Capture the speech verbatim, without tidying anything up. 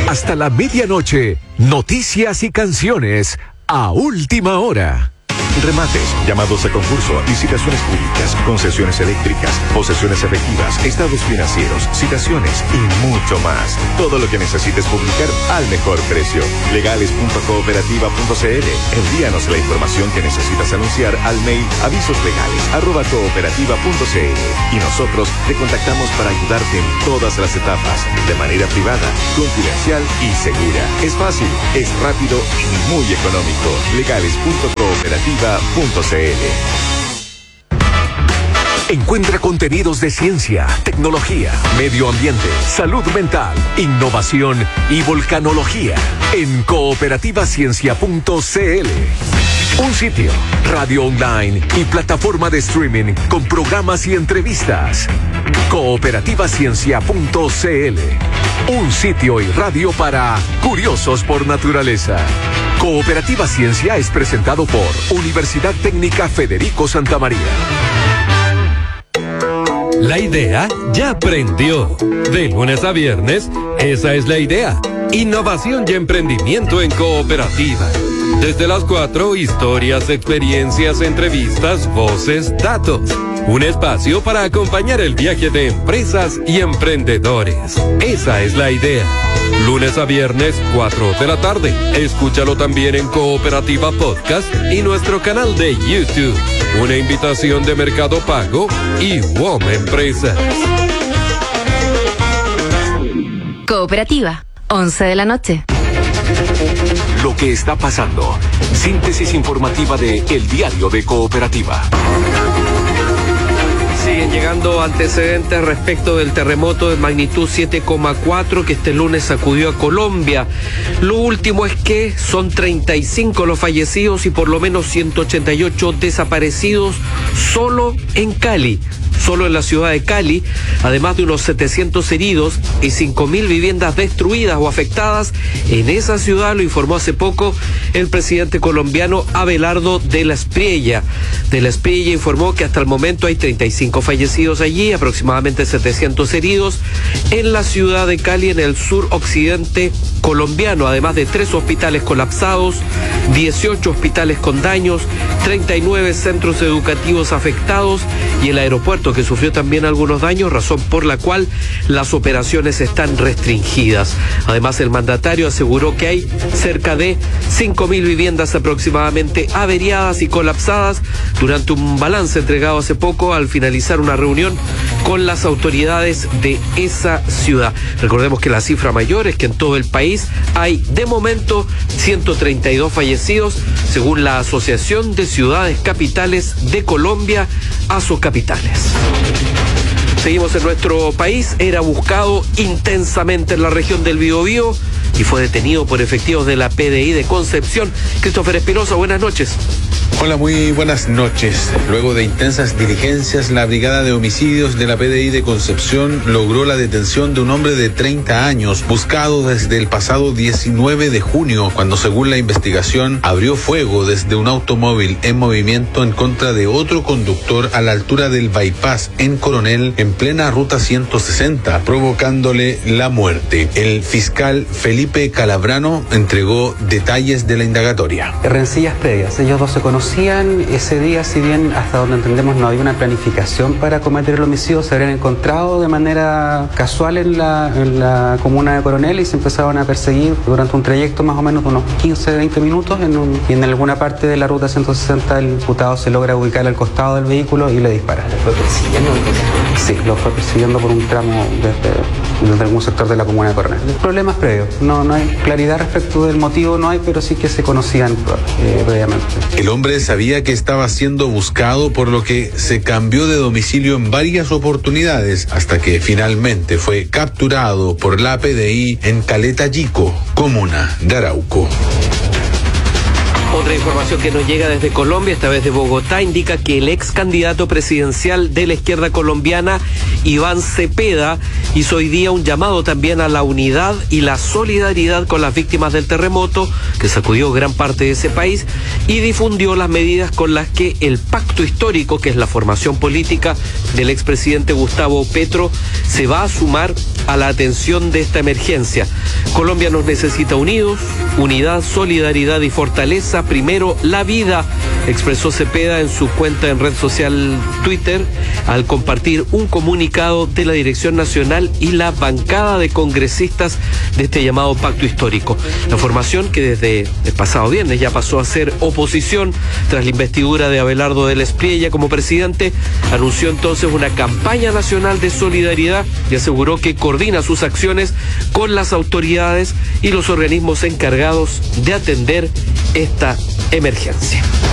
Hasta la medianoche, noticias y canciones a última hora. Remates, llamados a concurso, licitaciones públicas, concesiones eléctricas, posesiones efectivas, estados financieros, citaciones y mucho más. Todo lo que necesites publicar al mejor precio. legales punto cooperativa punto c l. Envíanos la información que necesitas anunciar al mail avisoslegales arroba cooperativa punto c l y nosotros te contactamos para ayudarte en todas las etapas, de manera privada, confidencial y segura. Es fácil, es rápido y muy económico. legales punto cooperativa punto c l. Encuentra contenidos de ciencia, tecnología, medio ambiente, salud mental, innovación y volcanología en cooperativa ciencia punto c l. Un sitio, radio online y plataforma de streaming con programas y entrevistas. cooperativa ciencia punto c l. Un sitio y radio para curiosos por naturaleza. Cooperativa Ciencia es presentado por Universidad Técnica Federico Santa María. La idea ya prendió. De lunes a viernes, esa es la idea. Innovación y emprendimiento en cooperativa. Desde las cuatro, historias, experiencias, entrevistas, voces, datos. Un espacio para acompañar el viaje de empresas y emprendedores. Esa es la idea. Lunes a viernes, cuatro de la tarde. Escúchalo también en Cooperativa Podcast y nuestro canal de YouTube. Una invitación de Mercado Pago y W O M Empresas. Cooperativa, once de la noche. Lo que está pasando. Síntesis informativa de El Diario de Cooperativa. Siguen llegando antecedentes respecto del terremoto de magnitud siete coma cuatro que este lunes sacudió a Colombia. Lo último es que son treinta y cinco los fallecidos y por lo menos ciento ochenta y ocho desaparecidos solo en Cali. Solo en la ciudad de Cali, además de unos setecientos heridos y cinco mil viviendas destruidas o afectadas en esa ciudad, lo informó hace poco el presidente colombiano Abelardo de la Espriella. De la Espriella informó que hasta el momento hay treinta y cinco fallecidos allí, aproximadamente setecientos heridos en la ciudad de Cali, en el sur occidente colombiano, además de tres hospitales colapsados, dieciocho hospitales con daños, treinta y nueve centros educativos afectados y el aeropuerto que sufrió también algunos daños, razón por la cual las operaciones están restringidas. Además, el mandatario aseguró que hay cerca de cinco mil viviendas aproximadamente averiadas y colapsadas durante un balance entregado hace poco al finalizar una reunión con las autoridades de esa ciudad. Recordemos que la cifra mayor es que en todo el país hay de momento ciento treinta y dos fallecidos, según la Asociación de Ciudades Capitales de Colombia, Asocapitales. Seguimos en nuestro país. Era buscado intensamente en la región del Biobío y fue detenido por efectivos de la P D I de Concepción. Christopher Espinosa, buenas noches. Hola, muy buenas noches. Luego de intensas diligencias, la Brigada de Homicidios de la P D I de Concepción logró la detención de un hombre de treinta años, buscado desde el pasado diecinueve de junio, cuando, según la investigación, abrió fuego desde un automóvil en movimiento en contra de otro conductor a la altura del bypass en Coronel, en plena ruta ciento sesenta, provocándole la muerte. El fiscal Felipe Calabrano entregó detalles de la indagatoria. Rencillas previas. Ellos dos se conocían ese día, si bien hasta donde entendemos no había una planificación para cometer el homicidio, se habrían encontrado de manera casual en la, en la comuna de Coronel y se empezaron a perseguir durante un trayecto más o menos de unos quince a veinte minutos en un, y en alguna parte de la ruta ciento sesenta el imputado se logra ubicar al costado del vehículo y le dispara. ¿Lo fue persiguiendo? Sí, lo fue persiguiendo por un tramo desde, desde algún sector de la comuna de Coronel. Problemas previos, no, no hay claridad respecto del motivo, no hay, pero sí que se conocían eh, previamente. El hombre sabía que estaba siendo buscado, por lo que se cambió de domicilio en varias oportunidades hasta que finalmente fue capturado por la P D I en Caleta Yico, comuna de Arauco. Otra información que nos llega desde Colombia, esta vez de Bogotá, indica que el ex candidato presidencial de la izquierda colombiana, Iván Cepeda, hizo hoy día un llamado también a la unidad y la solidaridad con las víctimas del terremoto que sacudió gran parte de ese país y difundió las medidas con las que el pacto histórico, que es la formación política del expresidente Gustavo Petro, se va a sumar a la atención de esta emergencia. Colombia nos necesita unidos, unidad, solidaridad y fortaleza. Primero, la vida, expresó Cepeda en su cuenta en red social Twitter al compartir un comunicado de la Dirección Nacional y la bancada de congresistas de este llamado pacto histórico. La formación, que desde el pasado viernes ya pasó a ser oposición tras la investidura de Abelardo del Espriella como presidente, anunció entonces una campaña nacional de solidaridad y aseguró que coordina sus acciones con las autoridades y los organismos encargados de atender esta emergencia.